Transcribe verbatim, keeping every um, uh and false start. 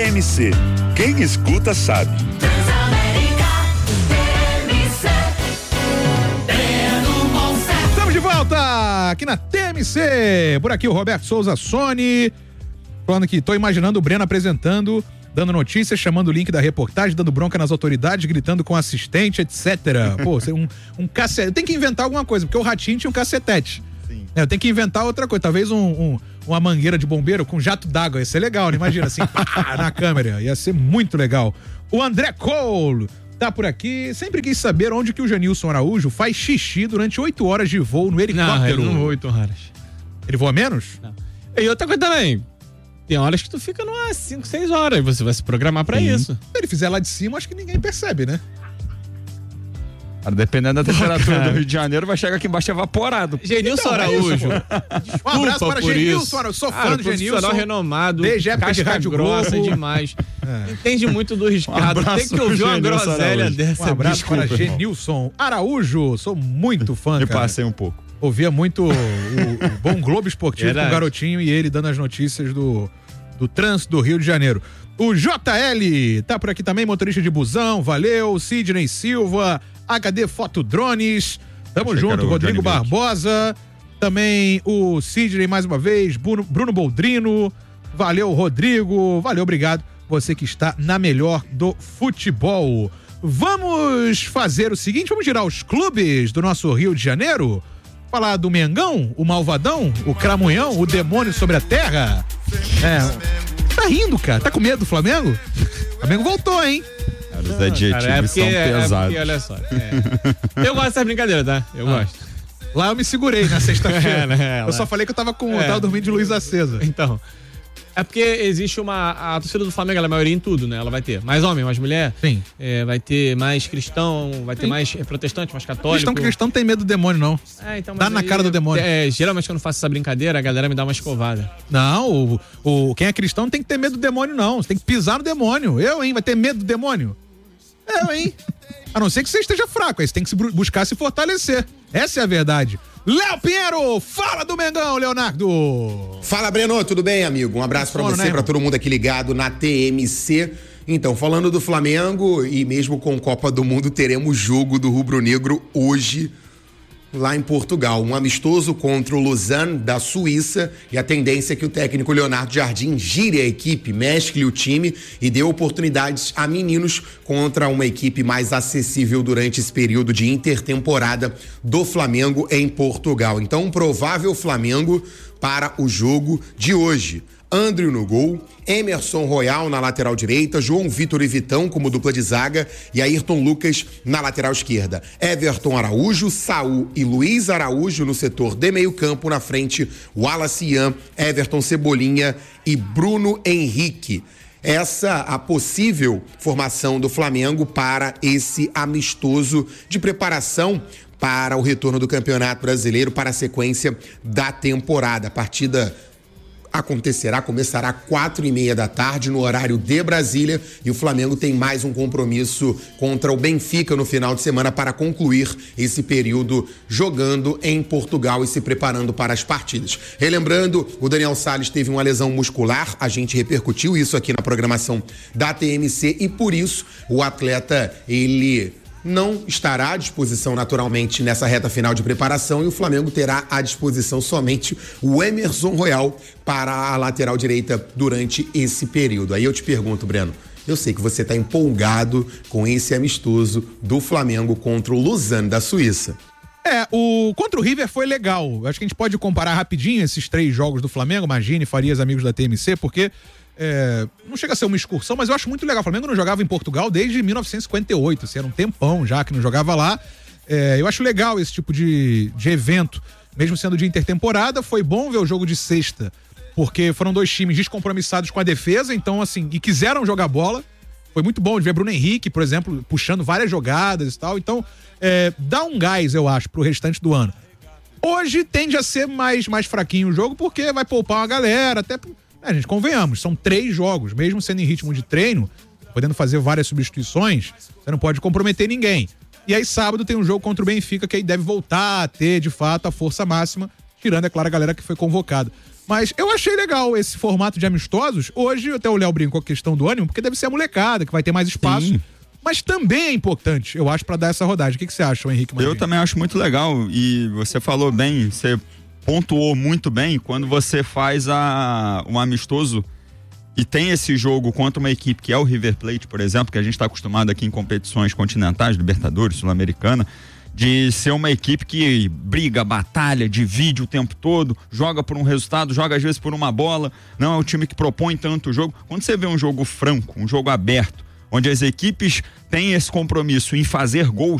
M C. Quem escuta sabe. Estamos de volta aqui na T M C. Por aqui o Roberto Souza Sony, falando que tô imaginando o Breno apresentando, dando notícias, chamando o link da reportagem, dando bronca nas autoridades, gritando com o assistente, etcétera. Pô, um, um cacete. Tem que inventar alguma coisa, porque o Ratinho tinha um cacetete. Sim. É, eu tenho que inventar outra coisa. Talvez um, um, uma mangueira de bombeiro com jato d'água. Ia ser legal, né? Imagina assim, pá, na câmera. Ia ser muito legal. O André Cole tá por aqui. Sempre quis saber onde que o Janilson Araújo faz xixi durante oito horas de voo no helicóptero. Não, não oito horas. Ele voa menos? Não. E outra coisa também. Tem horas que tu fica umas cinco, seis horas e você vai se programar pra Sim. isso. Se ele fizer lá de cima, acho que ninguém percebe, né? Cara, dependendo da temperatura do Rio de Janeiro, vai chegar aqui embaixo evaporado. Genilson então, Araújo. É um abraço para Genilson Araújo. Sou fã ah, do Genilson. Profissional renomado. Desde época de Rádio grossa Globo. demais. É. Entende muito do riscado. Um Tem que ouvir uma groselha Araújo. dessa. Um abraço Desculpa, para Genilson Araújo. Sou muito fã, Eu cara. passei um pouco. Ouvia muito o, o Bom Globo Esportivo Verdade. com o Garotinho e ele dando as notícias do, do trânsito do Rio de Janeiro. O J L tá por aqui também, motorista de busão, valeu. Sidney Silva, H D Fotodrones, tamo Achei junto, Rodrigo Barbosa, também o Sidney mais uma vez, Bruno, Bruno Boldrino, valeu Rodrigo, valeu, obrigado, você que está na melhor do futebol. Vamos fazer o seguinte, vamos girar os clubes do nosso Rio de Janeiro? Falar do Mengão, o Malvadão, o Cramunhão, o Demônio sobre a Terra? É, tá rindo, cara, tá com medo do Flamengo? O Flamengo voltou, hein? Os adjetivos cara, é porque, são pesados. É porque, olha só, é. Eu gosto dessa brincadeira, tá? Eu ah. gosto. Lá eu me segurei na sexta-feira. é, né, eu só falei que eu tava com. É. Eu tava dormindo de luz acesa. Então. É porque existe uma. A torcida do Flamengo, ela é a maioria em tudo, né? Ela vai ter mais homem, mais mulher. Sim. É, vai ter mais cristão, vai ter Sim. mais protestante, mais católico. Cristão que cristão não tem medo do demônio, não. É, então, Dá na aí, cara do demônio. É, geralmente quando eu faço essa brincadeira, a galera me dá uma escovada. Não, o, o, quem é cristão não tem que ter medo do demônio, não. Você tem que pisar no demônio. Eu, hein? Vai ter medo do demônio? Eu, hein? A não ser que você esteja fraco, aí você tem que se buscar se fortalecer. Essa é a verdade. Léo Pinheiro, fala do Mengão, Leonardo! Fala, Breno, tudo bem, amigo? Um abraço pra você, né, pra todo mundo aqui ligado na T M C. Então, falando do Flamengo, e mesmo com Copa do Mundo, teremos jogo do Rubro Negro hoje, lá em Portugal. Um amistoso contra o Lausanne, da Suíça, e a tendência é que o técnico Leonardo Jardim gire a equipe, mescle o time e dê oportunidades a meninos contra uma equipe mais acessível durante esse período de intertemporada do Flamengo em Portugal. Então, um provável Flamengo para o jogo de hoje. André no gol, Emerson Royal na lateral direita, João Vitor e Vitão como dupla de zaga e Ayrton Lucas na lateral esquerda. Everton Araújo, Saul e Luiz Araújo no setor de meio campo, na frente Wallace Ian, Everton Cebolinha e Bruno Henrique. Essa a possível formação do Flamengo para esse amistoso de preparação para o retorno do Campeonato Brasileiro, para a sequência da temporada. A partida acontecerá, começará quatro e meia da tarde no horário de Brasília, e o Flamengo tem mais um compromisso contra o Benfica no final de semana para concluir esse período jogando em Portugal e se preparando para as partidas. Relembrando, o Daniel Salles teve uma lesão muscular, a gente repercutiu isso aqui na programação da T M C e por isso o atleta, ele não estará à disposição naturalmente nessa reta final de preparação e o Flamengo terá à disposição somente o Emerson Royal para a lateral direita durante esse período. Aí eu te pergunto, Breno, eu sei que você está empolgado com esse amistoso do Flamengo contra o Lausanne da Suíça. É, o contra o River foi legal. Acho que a gente pode comparar rapidinho esses três jogos do Flamengo, Magini, Farias, amigos da T M C, porque É, não chega a ser uma excursão, mas eu acho muito legal. O Flamengo não jogava em Portugal desde mil novecentos e cinquenta e oito, assim, era um tempão já que não jogava lá. É, eu acho legal esse tipo de, de evento, mesmo sendo de intertemporada. Foi bom ver o jogo de sexta, porque foram dois times descompromissados com a defesa, então assim, e quiseram jogar bola. Foi muito bom de ver Bruno Henrique, por exemplo, puxando várias jogadas e tal. Então, é, dá um gás, eu acho, pro restante do ano. Hoje tende a ser mais, mais fraquinho o jogo, porque vai poupar uma galera, até... É, gente, convenhamos, são três jogos, mesmo sendo em ritmo de treino, podendo fazer várias substituições, você não pode comprometer ninguém. E aí sábado tem um jogo contra o Benfica, que aí deve voltar a ter, de fato, a força máxima, tirando, é claro, a galera que foi convocada. Mas eu achei legal esse formato de amistosos. Hoje, até o Léo brincou com a questão do ânimo, porque deve ser a molecada, que vai ter mais espaço. Sim. Mas também é importante, eu acho, pra dar essa rodagem. O que, que você acha, Henrique Magini? Eu também acho muito legal. E você falou bem, você pontuou muito bem quando você faz a, um amistoso e tem esse jogo contra uma equipe que é o River Plate, por exemplo, que a gente está acostumado aqui em competições continentais, Libertadores, Sul-Americana, de ser uma equipe que briga, batalha, divide o tempo todo, joga por um resultado, joga às vezes por uma bola, não é um time que propõe tanto o jogo. Quando você vê um jogo franco, um jogo aberto, onde as equipes têm esse compromisso em fazer gols,